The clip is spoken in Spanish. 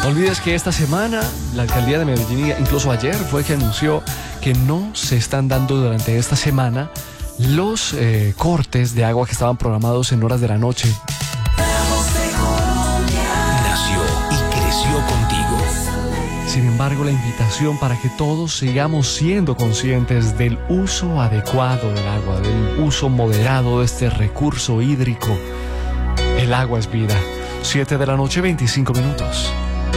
No olvides que esta semana la alcaldía de Medellín, incluso ayer, fue que anunció que no se están dando durante esta semana los cortes de agua que estaban programados en horas de la noche. Nació y creció contigo. Sin embargo, la invitación para que todos sigamos siendo conscientes del uso adecuado del agua, del uso moderado de este recurso hídrico. El agua es vida. 7 de la noche, 25 minutos.